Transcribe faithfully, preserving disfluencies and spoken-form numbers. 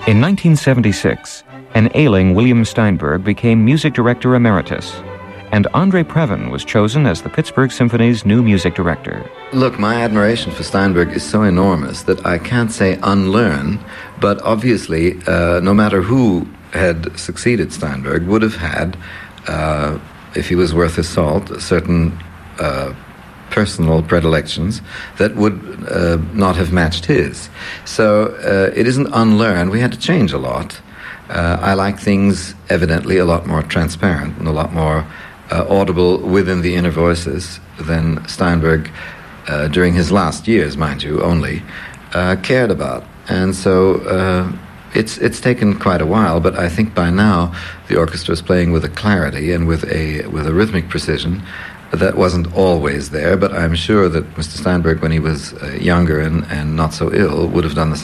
In nineteen seventy-six, an ailing William Steinberg became music director emeritus, and Andre Previn was chosen as the Pittsburgh Symphony's new music director. Look, my admiration for Steinberg is so enormous that I can't say unlearn, but obviously, uh, no matter who had succeeded Steinberg, would have had, uh, if he was worth his salt, certain uh, personal predilections that would uh, not have matched his. So uh, it isn't unlearned. We had to change a lot. Uh, I like things evidently a lot more transparent and a lot more uh, audible within the inner voices than Steinberg, uh, during his last years, mind you, only, uh, cared about. And so uh, it's it's taken quite a while, but I think by now the orchestra is playing with a clarity and with a with a rhythmic precision that wasn't always there, but I'm sure that Mister Steinberg, when he was uh, younger and, and not so ill, would have done the